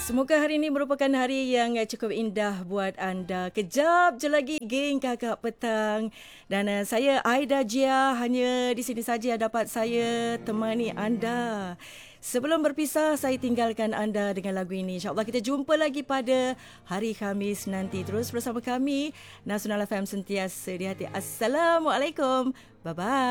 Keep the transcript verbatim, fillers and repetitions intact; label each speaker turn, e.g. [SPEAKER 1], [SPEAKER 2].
[SPEAKER 1] Semoga hari ini merupakan hari yang cukup indah buat anda. Kejap je lagi geng Kakak Petang. Dan uh, saya Aida Jia, hanya di sini saja dapat saya temani anda. Sebelum berpisah, saya tinggalkan anda dengan lagu ini. InsyaAllah kita jumpa lagi pada hari Khamis nanti. Terus bersama kami, Nasional F M sentiasa di hati. Assalamualaikum. Bye-bye.